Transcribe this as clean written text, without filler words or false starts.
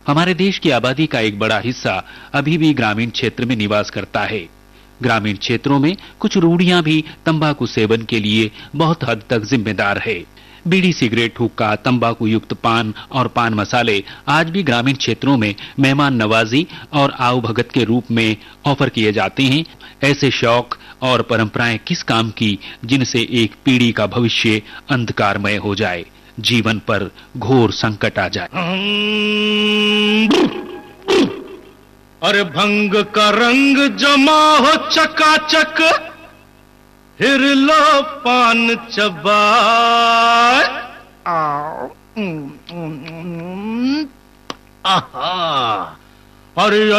हमारे देश की आबादी का एक बड़ा हिस्सा अभी भी ग्रामीण क्षेत्र में निवास करता है। ग्रामीण क्षेत्रों में कुछ रूढ़ियां भी तंबाकू सेवन के लिए बहुत हद तक जिम्मेदार है। बीड़ी, सिगरेट, हुक्का, तंबाकू युक्त पान और पान मसाले आज भी ग्रामीण क्षेत्रों में मेहमान नवाजी और आओ भगत के रूप में ऑफर किए जाते हैं। ऐसे शौक और परंपराएं किस काम की जिनसे एक पीढ़ी का भविष्य अंधकारमय हो जाए, जीवन पर घोर संकट आ जाए। अरे भंग का रंग जमा हो चकाचक, फिर लो पान चबाए। आहा, अरे